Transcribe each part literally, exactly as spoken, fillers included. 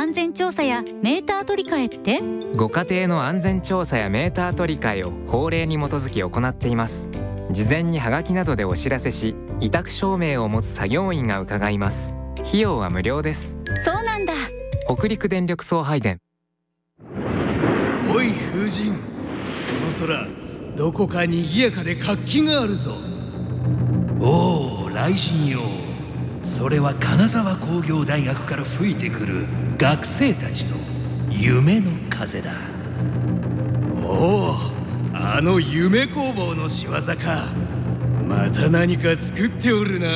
安全調査やメーター取り替えって？ ご家庭の安全調査やメーター取り替えを法令に基づき行っています。事前にハガキなどでお知らせし、委託証明を持つ作業員が伺います。費用は無料です。 そうなんだ。 北陸電力送配電。 おい風神、この空どこか賑やかで活気があるぞ。 おお、雷神よ。それは金沢工業大学から吹いてくる学生たちの夢の風だ。 おお、あの夢工房の仕業か。また何か作っておるな。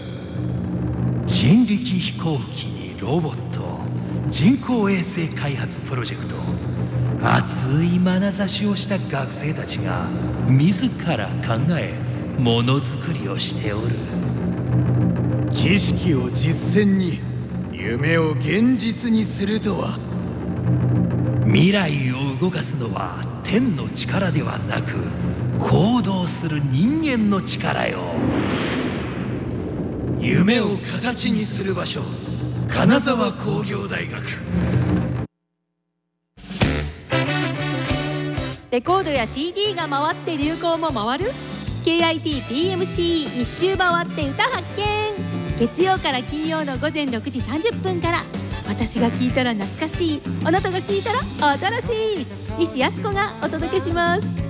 人力飛行機にロボット、人工衛星開発プロジェクト、熱い眼差しをした学生たちが自ら考えものづくりをしておる。 知識を実践に、夢を現実にするとは。 未来を動かすのは天の力ではなく、行動する人間の力よ。 夢を形にする場所、金沢工業大学。 レコードや シーディー が回って流行も回る ケーアイティーピーエムシー 一周回って歌発見。月曜から金曜の午前ろくじさんじゅっぷんから。私が聞いたら懐かしい、あなたが聞いたら新しい、西泰子がお届けします。